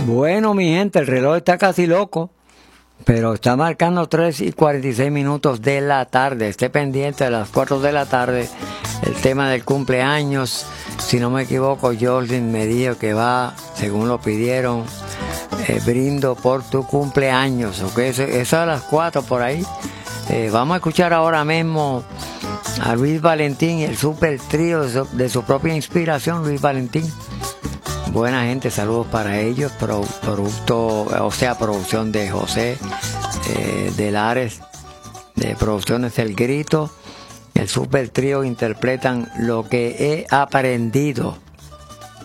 Bueno, mi gente, el reloj está casi loco, pero está marcando 3:46 de la tarde. Esté pendiente a las 4 de la tarde. El tema del cumpleaños, si no me equivoco, Jordan me dijo que va, según lo pidieron, brindo por tu cumpleaños. ¿Ok? Eso a las 4 por ahí. Vamos a escuchar ahora mismo a Luis Valentín y el super trío de su propia inspiración, Luis Valentín. Buena gente, saludos para ellos. Producción de José de Lares, de Producciones El Grito. El super trío interpretan Lo que he aprendido.